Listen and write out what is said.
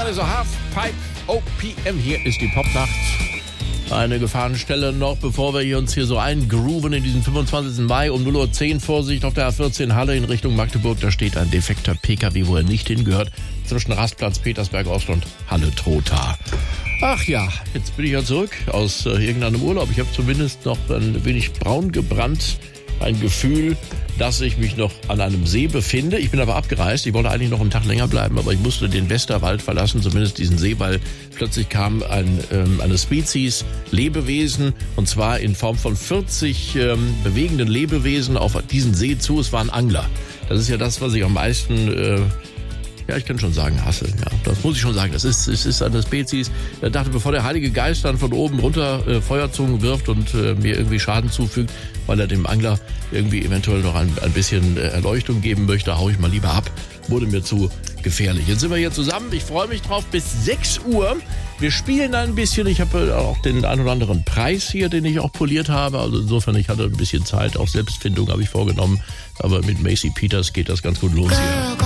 That is a Halfpipe OPM. Hier ist die Popnacht. Eine Gefahrenstelle noch, bevor wir uns hier so eingrooven in diesen 25. Mai um 0:10 Uhr. Vorsicht auf der A14 Halle in Richtung Magdeburg. Da steht ein defekter PKW, wo er nicht hingehört. Zwischen Rastplatz Petersberg Ost und Halle Trotha. Ach ja, jetzt bin ich ja zurück aus irgendeinem Urlaub. Ich habe zumindest noch ein wenig braun gebrannt. Ein Gefühl, dass ich mich noch an einem See befinde. Ich bin aber abgereist. Ich wollte eigentlich noch einen Tag länger bleiben, aber ich musste den Westerwald verlassen, zumindest diesen See, weil plötzlich kam eine Spezies, Lebewesen, und zwar in Form von 40 bewegenden Lebewesen auf diesen See zu. Es waren Angler. Das ist ja das, was ich am meisten... Ja, ich kann schon sagen, hasse. Ja, das muss ich schon sagen. Es ist eine Spezies. Ich dachte, bevor der Heilige Geist dann von oben runter Feuerzungen wirft und mir irgendwie Schaden zufügt, weil er dem Angler irgendwie eventuell noch ein bisschen Erleuchtung geben möchte, hau ich mal lieber ab. Wurde mir zu gefährlich. Jetzt sind wir hier zusammen. Ich freue mich drauf bis 6 Uhr. Wir spielen ein bisschen. Ich habe auch den ein oder anderen Preis hier, den ich auch poliert habe. Also insofern, ich hatte ein bisschen Zeit. Auch Selbstfindung habe ich vorgenommen. Aber mit Macy Peters geht das ganz gut los hier.